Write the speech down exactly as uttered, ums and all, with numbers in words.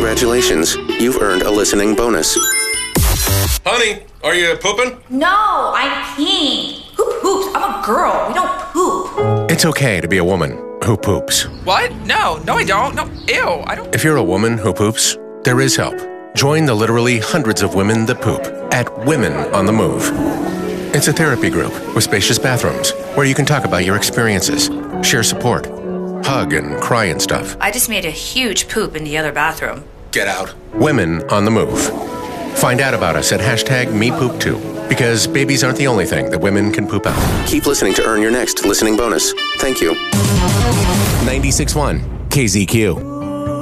Congratulations, you've earned a listening bonus. Honey, are you pooping? No, I'm peeing. Who poops? I'm a girl. We don't poop. It's okay to be a woman who poops. What? No, no I don't. No, ew, I don't. If you're a woman who poops, there is help. Join the literally hundreds of women that poop at Women on the Move. It's a therapy group with spacious bathrooms where you can talk about your experiences, share support, hug and cry and stuff. I just made a huge poop in the other bathroom. Get out. Women on the Move. Find out about us at hashtag MePoop2, because babies aren't the only thing that women can poop out. Keep listening to earn your next listening bonus. Thank you. ninety-six point one K Z Q.